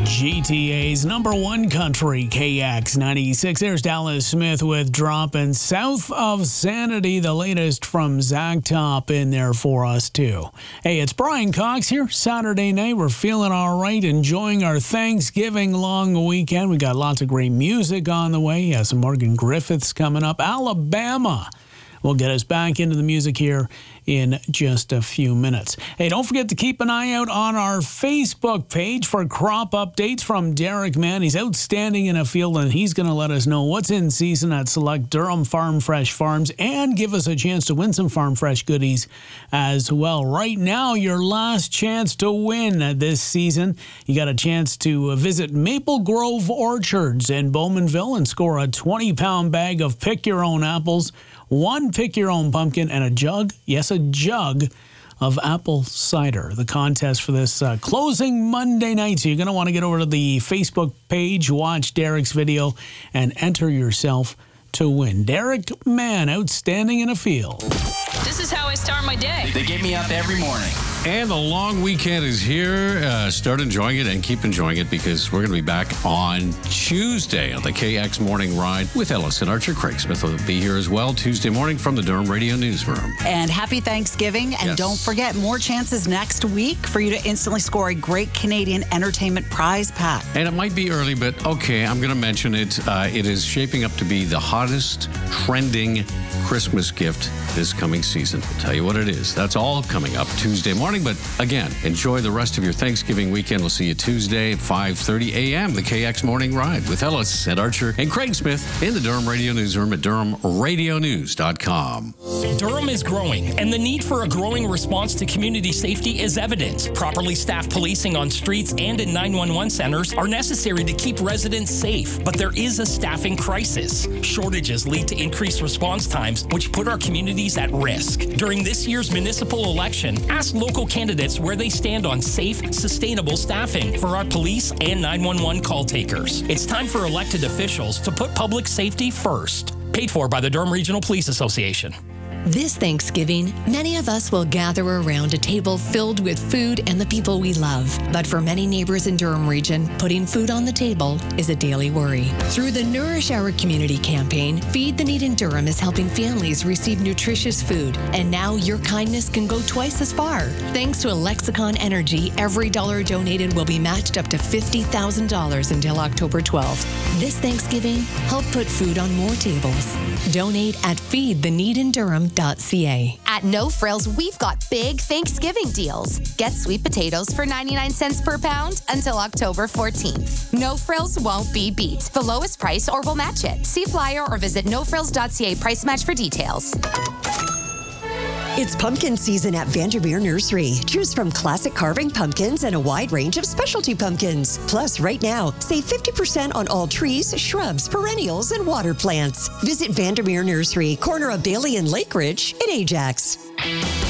GTA's number one country, KX96. There's Dallas Smith with Drop, and South of Sanity, the latest from Zach Top in there for us, too. Hey, it's Brian Cox here, Saturday night. We're feeling all right, enjoying our Thanksgiving long weekend. We got lots of great music on the way. Yeah, some Morgan Griffiths coming up. Alabama will get us back into the music here in just a few minutes. Hey, don't forget to keep an eye out on our Facebook page for crop updates from Derek Mann. He's outstanding in a field, and he's going to let us know what's in season at select Durham Farm Fresh farms and give us a chance to win some Farm Fresh goodies as well. Right now, your last chance to win this season. You got a chance to visit Maple Grove Orchards in Bowmanville and score a 20-pound bag of Pick Your Own apples, one Pick Your Own pumpkin, and a jug, yes, a jug of apple cider. The contest for this closing Monday night. So you're going to want to get over to the Facebook page, watch Derek's video, and enter yourself to win. Derek Mann, outstanding in a field. This is how I start my day. They get me up every morning. And the long weekend is here. Start enjoying it and keep enjoying it, because we're going to be back on Tuesday on the KX Morning Ride with Ellison Archer. Craig Smith will be here as well Tuesday morning from the Durham Radio Newsroom. And happy Thanksgiving. And don't forget, more chances next week for you to instantly score a great Canadian entertainment prize pack. And it might be early, but okay, I'm going to mention it. It is shaping up to be the hottest trending Christmas gift this coming season. I'll tell you what it is. That's all coming up Tuesday morning. But again, enjoy the rest of your Thanksgiving weekend. We'll see you Tuesday at 5:30 a.m. The KX Morning Ride with Ellis and Archer and Craig Smith in the Durham Radio Newsroom at DurhamRadioNews.com. Durham is growing, and the need for a growing response to community safety is evident. Properly staffed policing on streets and in 911 centers are necessary to keep residents safe, but there is a staffing crisis. Shortages lead to increased response times, which put our communities at risk. During this year's municipal election, ask local candidates where they stand on safe, sustainable staffing for our police and 911 call takers. It's time for elected officials to put public safety first. Paid for by the Durham Regional Police Association. This Thanksgiving, many of us will gather around a table filled with food and the people we love. But for many neighbors in Durham Region, putting food on the table is a daily worry. Through the Nourish Our Community campaign, Feed the Need in Durham is helping families receive nutritious food. And now your kindness can go twice as far. Thanks to Lexicon Energy, every dollar donated will be matched up to $50,000 until October 12th. This Thanksgiving, help put food on more tables. Donate at feedtheneedindurham.ca. At No Frills, we've got big Thanksgiving deals. Get sweet potatoes for 99 cents per pound until October 14th. No Frills won't be beat. The lowest price or we'll match it. See flyer or visit nofrills.ca price match for details. It's pumpkin season at Vandermeer Nursery. Choose from classic carving pumpkins and a wide range of specialty pumpkins. Plus, right now, save 50% on all trees, shrubs, perennials, and water plants. Visit Vandermeer Nursery, corner of Bailey and Lake Ridge in Ajax.